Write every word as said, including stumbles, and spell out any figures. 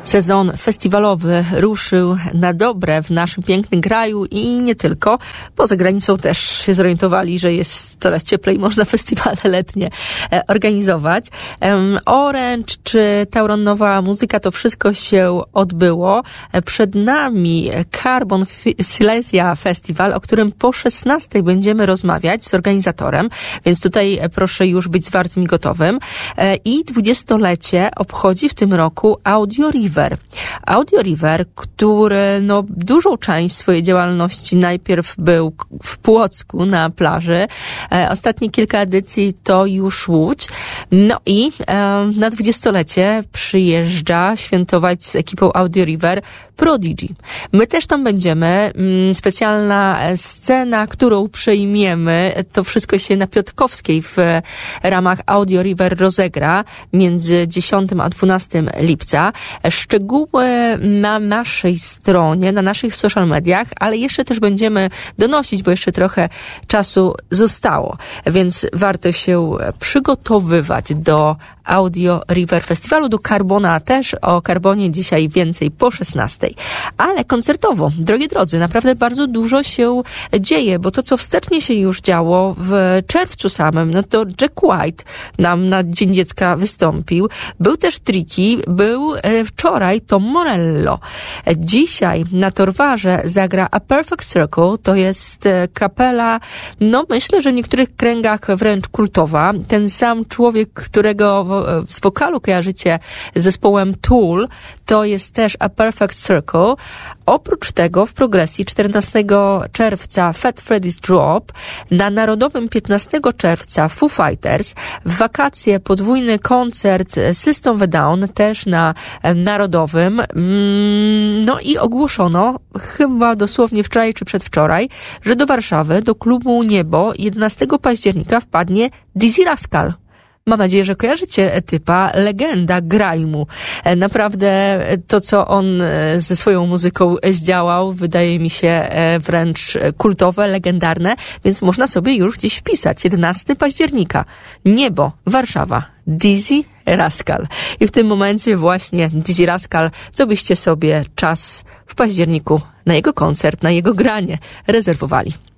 Sezon festiwalowy ruszył na dobre w naszym pięknym kraju i nie tylko. Poza granicą też się zorientowali, że jest coraz cieplej, można festiwale letnie organizować. Orange czy Tauron Nowa Muzyka, to wszystko się odbyło. Przed nami Carbon Silesia Festival, o którym po szesnastej będziemy rozmawiać z organizatorem, więc tutaj proszę już być zwartym i gotowym. I dwudziestolecie obchodzi w tym roku Audio River. Audio River, który no, dużą część swojej działalności najpierw był w Płocku na plaży. E, ostatnie kilka edycji to już Łódź. No i e, na dwudziestolecie przyjeżdża świętować z ekipą Audio River Prodigy. My też tam będziemy. Mm, specjalna scena, którą przejmiemy. To wszystko się na Piotrkowskiej w ramach Audio River rozegra między dziesiątego a dwunastego lipca. Szczegóły na naszej stronie, na naszych social mediach, ale jeszcze też będziemy donosić, bo jeszcze trochę czasu zostało, więc warto się przygotowywać do Audio River Festiwalu, do Carbona też. O Carbonie dzisiaj więcej po szesnastej. Ale koncertowo, drogie drodzy, naprawdę bardzo dużo się dzieje, bo to, co wstecznie się już działo w czerwcu samym, no to Jack White nam na Dzień Dziecka wystąpił. Był też Tricky, był wczoraj Tom Morello. Dzisiaj na Torwarze zagra A Perfect Circle, to jest kapela, no myślę, że w niektórych kręgach wręcz kultowa. Ten sam człowiek, którego z wokalu kojarzycie z zespołem Tool, to jest też A Perfect Circle. Oprócz tego w progresji czternastego czerwca Fat Freddy's Drop, na Narodowym piętnastego czerwca Foo Fighters, w wakacje podwójny koncert System of a Down, też na Narodowym. No i ogłoszono, chyba dosłownie wczoraj czy przedwczoraj, że do Warszawy, do klubu Niebo jedenastego października wpadnie Dizzy Rascal. Mam nadzieję, że kojarzycie typa, legenda grajmu. Naprawdę to, co on ze swoją muzyką zdziałał, wydaje mi się wręcz kultowe, legendarne, więc można sobie już gdzieś wpisać. jedenastego października. Niebo, Warszawa. Dizzy Rascal. I w tym momencie właśnie Dizzy Rascal, co byście sobie czas w październiku na jego koncert, na jego granie rezerwowali.